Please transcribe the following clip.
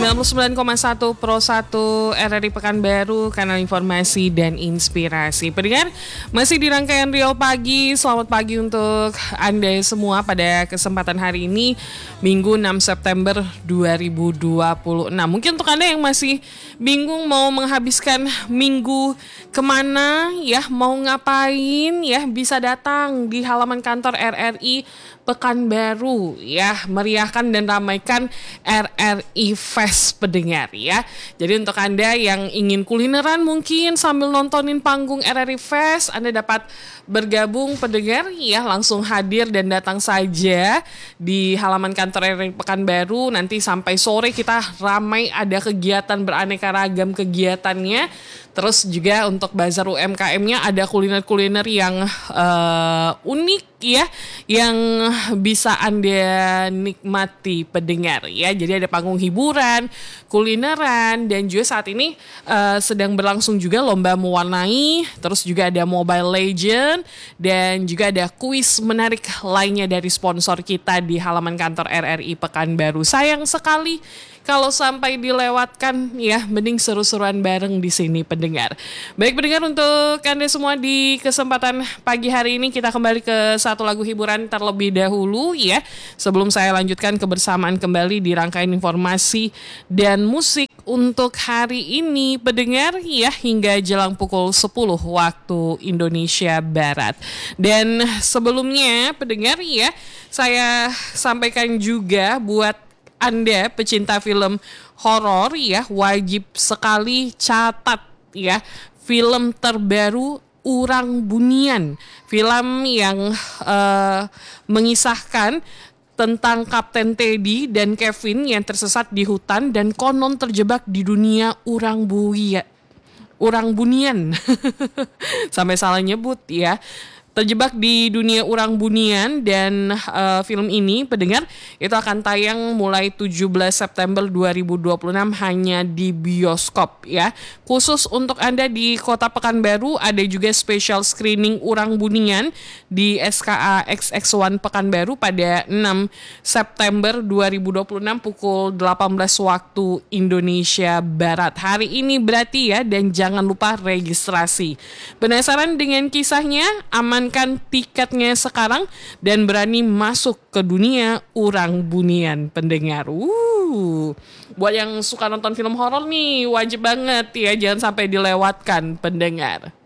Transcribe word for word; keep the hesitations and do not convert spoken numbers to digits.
sembilan puluh sembilan koma satu Pro satu R R I Pekanbaru, kanal informasi dan inspirasi. Pendengar, masih di rangkaian Riau Pagi. Selamat pagi untuk Anda semua pada kesempatan hari ini, Minggu enam September dua ribu dua puluh enam. Mungkin untuk Anda yang masih bingung mau menghabiskan minggu kemana ya, mau ngapain ya, bisa datang di halaman kantor R R I Pekanbaru ya, meriahkan dan ramaikan R R I Fest pendengar ya. Jadi untuk Anda yang ingin kulineran mungkin sambil nontonin panggung R R I Fest, Anda dapat bergabung pendengar ya, langsung hadir dan datang saja di halaman kantor R R I Pekanbaru. Nanti sampai sore kita ramai, ada kegiatan beraneka ragam kegiatannya. Terus juga untuk bazar U M K M-nya ada kuliner-kuliner yang uh, unik ya, yang bisa Anda nikmati pendengar ya. Jadi ada panggung hiburan, kulineran, dan juga saat ini uh, sedang berlangsung juga lomba mewarnai. Terus juga ada Mobile Legend dan juga ada kuis menarik lainnya dari sponsor kita di halaman kantor R R I Pekanbaru. Sayang sekali kalau sampai dilewatkan ya, mending seru-seruan bareng di sini pendengar. Baik pendengar, untuk Anda semua di kesempatan pagi hari ini kita kembali ke satu lagu hiburan terlebih dahulu ya, sebelum saya lanjutkan kebersamaan kembali di rangkaian informasi dan musik untuk hari ini pendengar ya, hingga jelang pukul sepuluh waktu Indonesia Barat. Dan sebelumnya pendengar ya, saya sampaikan juga buat Anda pecinta film horor ya, wajib sekali catat ya film terbaru Urang Bunian. Film yang uh, mengisahkan tentang Kapten Teddy dan Kevin yang tersesat di hutan dan konon terjebak di dunia Urang Buia. Urang Bunian. Sampai salah nyebut ya. Terjebak di dunia Urang Bunian, dan uh, film ini pendengar itu akan tayang mulai tujuh belas September dua ribu dua puluh enam hanya di bioskop ya. Khusus untuk Anda di Kota Pekanbaru ada juga special screening Urang Bunian di S K A X X satu Pekanbaru pada enam September dua ribu dua puluh enam pukul delapan belas waktu Indonesia Barat. Hari ini berarti ya, dan jangan lupa registrasi. Penasaran dengan kisahnya? Aman kan tiketnya sekarang dan berani masuk ke dunia Urang Bunian pendengar. Uh, buat yang suka nonton film horor nih, wajib banget ya, jangan sampai dilewatkan pendengar.